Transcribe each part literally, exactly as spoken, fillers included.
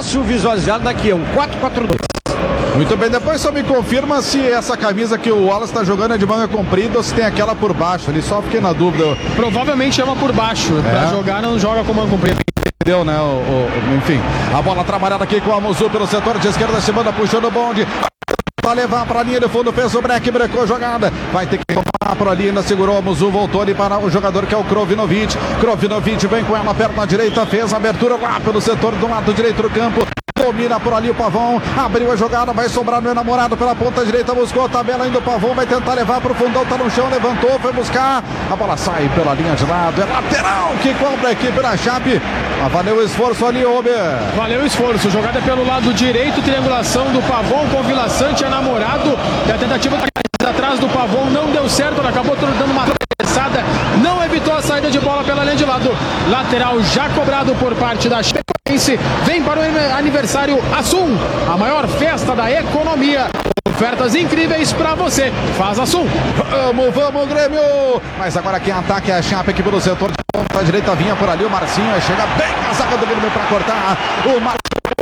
fácil visualizar daqui, é um quatro quatro dois. Muito bem, depois só me confirma se essa camisa que o Wallace está jogando é de manga comprida ou se tem aquela por baixo ali, só fiquei na dúvida. Provavelmente é uma por baixo, é. Pra jogar não joga com manga comprida. Entendeu, né? O, o, enfim, a bola trabalhada aqui com a Muzu pelo setor de esquerda, se manda puxando o bonde. Vai levar para a linha de fundo, fez o break, brecou a jogada. Vai ter que tomar por ali, ainda segurou a Muzu, voltou ali para o jogador que é o Krovinovic. Krovinovic vem com ela perto na direita, fez a abertura lá pelo setor do lado direito do campo. Domina por ali o Pavão, abriu a jogada, vai sobrar no enamorado pela ponta direita, buscou a tabela ainda o Pavão, vai tentar levar para o fundão, tá no chão, levantou, foi buscar, a bola sai pela linha de lado, é lateral que cobra a equipe da Chape. Ah, valeu o esforço ali, Ober. Valeu o esforço, jogada pelo lado direito, triangulação do Pavão com o Vila Sante, enamorado, e a tentativa atrás do Pavão não deu certo, ele acabou dando uma cabeçada, não evitou a saída de bola pela linha de lado, lateral já cobrado por parte da Chapecoense, vem para o aniversário Assum, a maior festa da economia, ofertas incríveis para você, faz Assum. Vamos, vamos Grêmio, mas agora quem ataca é a Chape aqui pelo setor de ponta direita, vinha por ali o Marcinho, chega bem na zaga do Grêmio para cortar, o Marcinho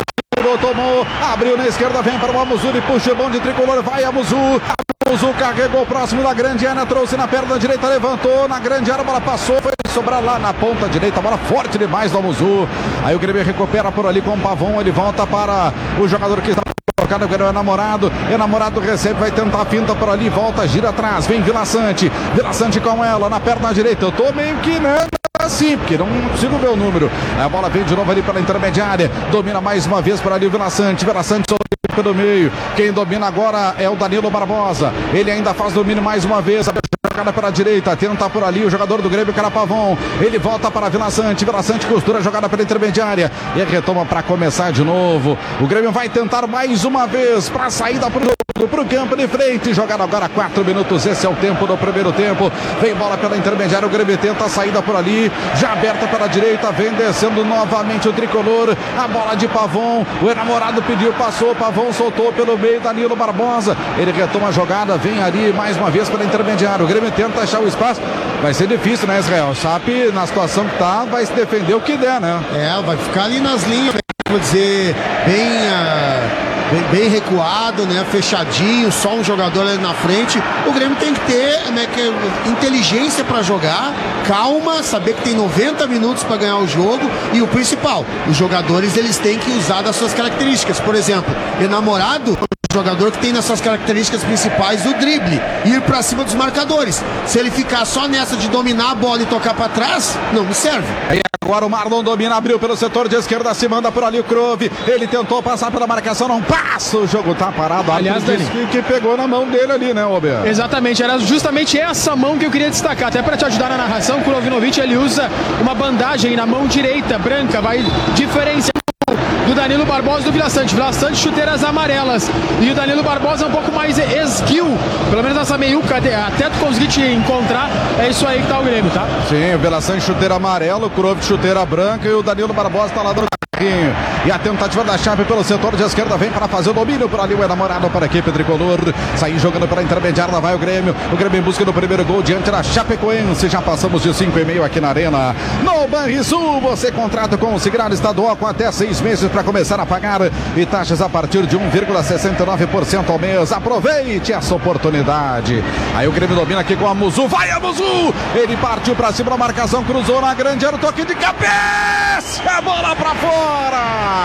tomou, abriu na esquerda, vem para o Amuzu e puxa o bonde tricolor, vai Amuzu, Amuzu carregou próximo da grande área, trouxe na perna direita, levantou na grande área, a bola passou, foi sobrar lá na ponta direita, a bola forte demais do Amuzu, aí o Grêmio recupera por ali com o Pavão, ele volta para o jogador que está colocado, o enamorado, enamorado recebe, vai tentar a finta por ali, volta, gira atrás, vem Vila Sante, Vila Sante com ela, na perna direita, eu tô meio que né, assim, porque não consigo ver o número, a bola vem de novo ali pela intermediária, domina mais uma vez por ali o Vila Sante, Vila Sante pelo meio, quem domina agora é o Danilo Barbosa, ele ainda faz domínio mais uma vez, a jogada pela direita, tenta por ali o jogador do Grêmio, Carapavão, ele volta para Vila Sante, Vila Sante costura a jogada pela intermediária, e retoma para começar de novo, o Grêmio vai tentar mais uma vez, para a saída para o campo de frente, jogada agora quatro minutos, esse é o tempo do primeiro tempo, vem bola pela intermediária, o Grêmio tenta a saída por ali, já aberta pela direita, vem descendo novamente o tricolor, a bola de Pavão, o enamorado pediu, passou, Pavão soltou pelo meio, Danilo Barbosa, ele retoma a jogada, vem ali mais uma vez pela intermediária, o Grêmio tenta achar o espaço, vai ser difícil, né, Israel? Chape, na situação que tá, vai se defender o que der, né? É, vai ficar ali nas linhas, vou dizer, bem... Uh... Bem, bem recuado, né? Fechadinho, só um jogador ali na frente. O Grêmio tem que ter, né, que, inteligência para jogar, calma, saber que tem noventa minutos para ganhar o jogo e o principal, os jogadores eles têm que usar das suas características. Por exemplo, enamorado, jogador que tem nas suas características principais o drible, ir para cima dos marcadores. Se ele ficar só nessa de dominar a bola e tocar para trás, não me serve. Aí agora o Marlon domina, abriu pelo setor de esquerda, se manda por ali o Krove, ele tentou passar pela marcação, não passa, o jogo tá parado. Aliás, Dani, que, que pegou na mão dele ali, né, Ober? Exatamente, era justamente essa mão que eu queria destacar, até para te ajudar na narração. O Krovinovic, ele usa uma bandagem na mão direita, branca, vai diferenciar do Danilo Barbosa e do Vila Sante. Vila Sante, chuteiras amarelas, e o Danilo Barbosa é um pouco mais esguio, pelo menos essa meiuca, até tu conseguir te encontrar, é isso aí que tá o Grêmio, tá? Sim, o Vila Sante chuteira amarela, o Krove chuteira branca e o Danilo Barbosa tá lá dando carrinho. E a tentativa da Chape pelo setor de esquerda vem para fazer o domínio por ali, o enamorado para a equipe tricolor, sair jogando pela intermediária, lá vai o Grêmio, o Grêmio em busca do primeiro gol diante da Chapecoense, já passamos de cinco e meio aqui na Arena. No Banrisul, você contrata com o Sigrado Estadual com até seis meses para começar a pagar e taxas a partir de um vírgula sessenta e nove por cento ao mês. Aproveite essa oportunidade. Aí o Grêmio domina aqui com a Muzu, vai a Muzu, ele partiu para cima da marcação, cruzou na grande área, o toque de cabeça, a bola para fora.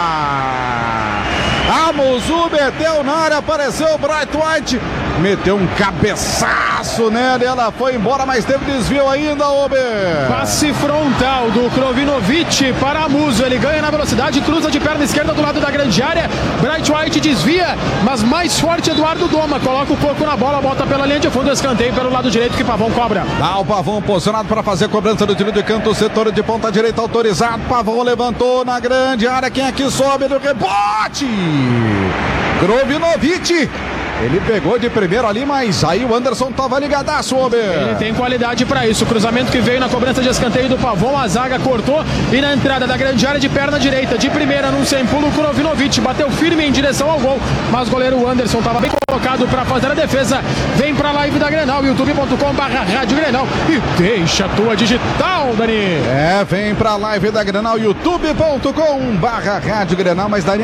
A Muzu meteu na área, apareceu o Bright White, meteu um cabeçaço nela, ela foi embora, mas teve desvio ainda, Ober. Passe frontal do Krovinovic para a Muzu, ele ganha na velocidade, cruza de perna esquerda do lado da grande área, Bright White desvia, mas mais forte Eduardo Doma, coloca o coco na bola, bota pela linha de fundo, escanteio pelo lado direito que Pavão cobra. Ah, o Pavão posicionado para fazer a cobrança do tiro de canto, setor de ponta direita autorizado, Pavão levantou na grande área, quem aqui sobe no rebote? Krovinovic, ele pegou de primeiro ali, mas aí o Anderson tava ligadaço, Ober. Ele tem qualidade para isso, o cruzamento que veio na cobrança de escanteio do Pavão, a zaga cortou e na entrada da grande área de perna direita, de primeira num sem pulo, o Krovinovic bateu firme em direção ao gol, mas o goleiro Anderson tava bem colocado para fazer a defesa. Vem pra live da Grenal, youtube ponto com barra rádio Grenal e deixa a tua digital, Dani. É, vem pra live da Grenal, youtube ponto com barra rádio Grenal, mas Dani